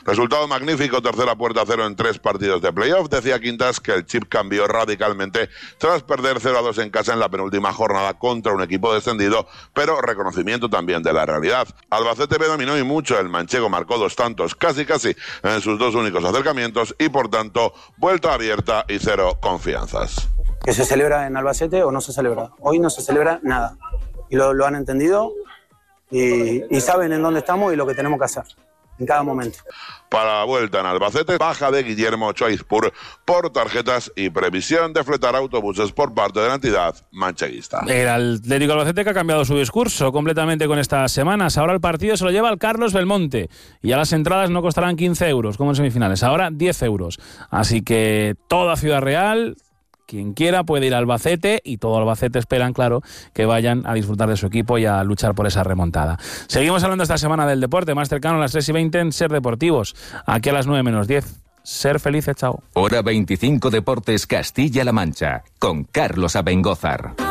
Resultado magnífico, tercera puerta a 0 en 3 partidos de playoff. Decía Quintas que el chip cambió radicalmente tras perder 0-2 en casa en la penúltima jornada contra un equipo descendido, pero reconocimiento también de la realidad. Albacete B dominó y mucho, el manchego marcó 2 tantos, casi en sus 2 únicos acercamientos y por tanto vuelta abierta y 0 confianzas. ¿Que se celebra en Albacete o no se celebra? Hoy no se celebra nada y lo han entendido y saben en dónde estamos y lo que tenemos que hacer en cada momento. Para la vuelta en Albacete, baja de Guillermo Choizpur por tarjetas y previsión de fletar autobuses por parte de la entidad mancheguista. El Atlético Albacete que ha cambiado su discurso completamente con estas semanas. Ahora el partido se lo lleva el Carlos Belmonte y ya las entradas no costarán 15 euros como en semifinales, ahora 10 euros. Así que toda Ciudad Real, quien quiera puede ir a Albacete y todo Albacete esperan, claro, que vayan a disfrutar de su equipo y a luchar por esa remontada. Seguimos hablando esta semana del deporte, más cercano a las 3:20 en Ser Deportivos, aquí a las 9:10. Ser felices, chao. Hora 25 Deportes Castilla-La Mancha, con Carlos Abengózar.